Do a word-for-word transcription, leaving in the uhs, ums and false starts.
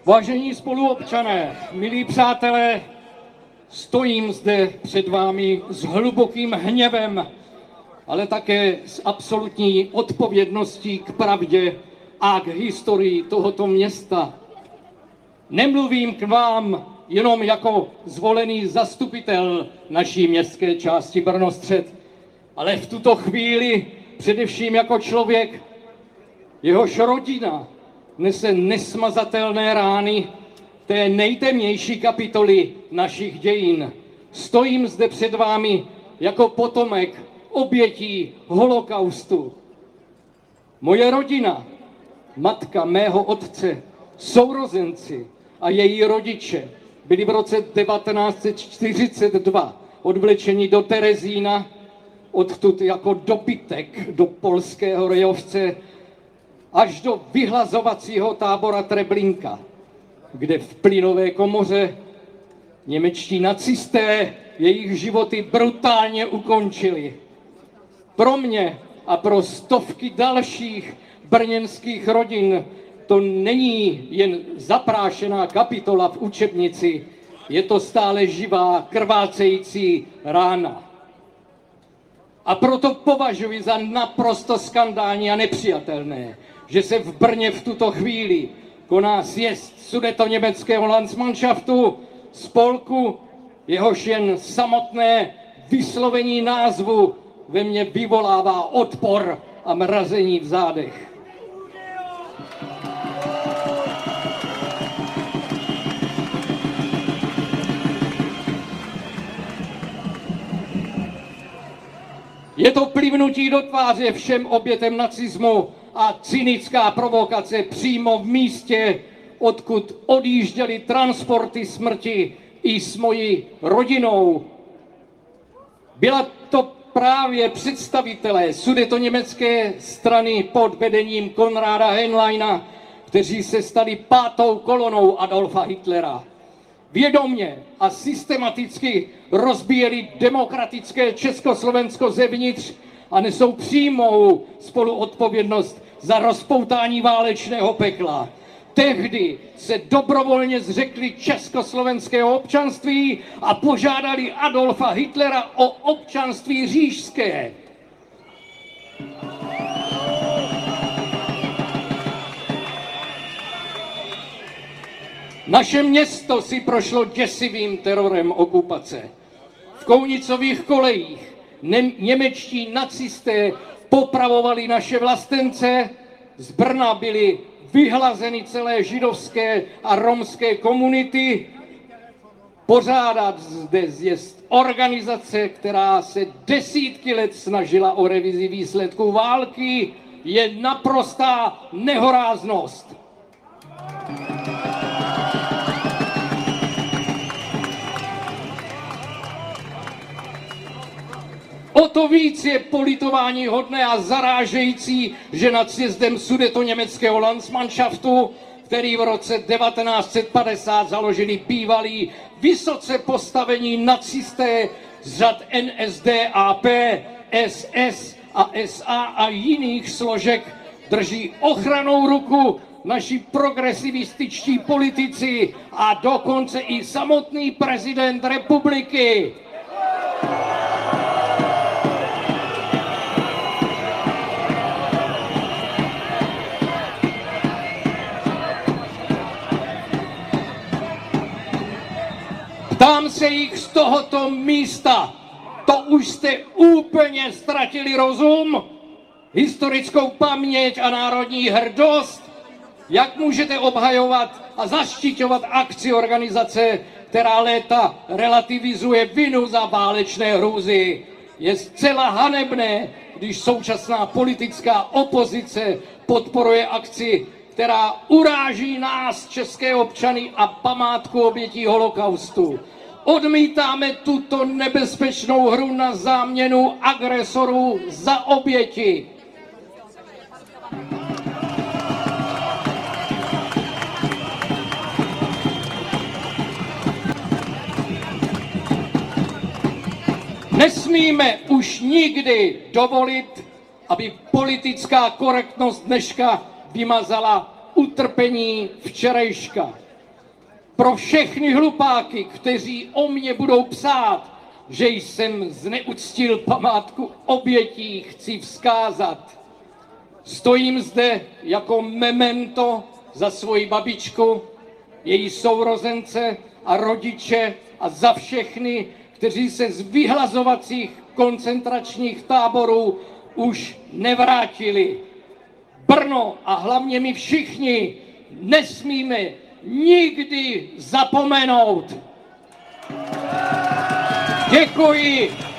Vážení spoluobčané, milí přátelé, stojím zde před vámi s hlubokým hněvem, ale také s absolutní odpovědností k pravdě a k historii tohoto města. Nemluvím k vám jenom jako zvolený zastupitel naší městské části Brno-střed, ale v tuto chvíli především jako člověk, jehož rodina nese nesmazatelné rány té nejtemnější kapitoly našich dějin. Stojím zde před vámi jako potomek obětí holokaustu. Moje rodina, matka mého otce, sourozenci a její rodiče byli v roce devatenáct set čtyřicet dva odvlečeni do Terezína, odtud jako dobytek do polského Rejovce až do vyhlazovacího tábora Treblinka, kde v plynové komoře němečtí nacisté jejich životy brutálně ukončili. Pro mě a pro stovky dalších brněnských rodin to není jen zaprášená kapitola v učebnici, je to stále živá, krvácející rána. A proto považuji za naprosto skandální a nepřijatelné, že se v Brně v tuto chvíli koná sjezd sudetoněmeckého Landsmannschaftu, spolku, jehož jen samotné vyslovení názvu ve mně vyvolává odpor a mrazení v zádech. Je to plivnutí do tváře všem obětem nacismu a cynická provokace přímo v místě, odkud odjížděly transporty smrti i s mojí rodinou. Byla to právě představitelé sudetoněmecké strany pod vedením Konráda Henleina, kteří se stali pátou kolonou Adolfa Hitlera. Vědomně a systematicky rozbíjeli demokratické Československo zevnitř a nesou přímou spoluodpovědnost za rozpoutání válečného pekla. Tehdy se dobrovolně zřekli československého občanství a požádali Adolfa Hitlera o občanství říšské. Naše město si prošlo děsivým terorem okupace. V Kounicových kolejích němečtí nacisté popravovali naše vlastence, z Brna byly vyhlazeny celé židovské a romské komunity. Pořádat zde sjezd organizace, která se desítky let snažila o revizi výsledků války, je naprostá nehoráznost. O to víc je politování hodné a zarážející, že nad sjezdem sudetoněmeckého Landsmannschaftu, který v roce devatenáct set padesát založili bývalí vysoce postavení nacisté z řad N S D A P, S S a S A a jiných složek, drží ochranou ruku naši progresivističtí politici a dokonce i samotný prezident republiky. Ptám se jich z tohoto místa, to už jste úplně ztratili rozum, historickou paměť a národní hrdost? Jak můžete obhajovat a zaštiťovat akci organizace, která léta relativizuje vinu za válečné hrůzy? Je zcela hanebné, když současná politická opozice podporuje akci, která uráží nás, české občany a památku obětí holokaustu. Odmítáme tuto nebezpečnou hru na záměnu agresorů za oběti. Nesmíme už nikdy dovolit, aby politická korektnost dneška vymazala utrpení včerejška. Pro všechny hlupáky, kteří o mě budou psát, že jsem zneuctil památku obětí, chci vzkázat. Stojím zde jako memento za svoji babičku, její sourozence a rodiče a za všechny, kteří se z vyhlazovacích koncentračních táborů už nevrátili. Brno a hlavně my všichni nesmíme nikdy zapomenout. Děkuji.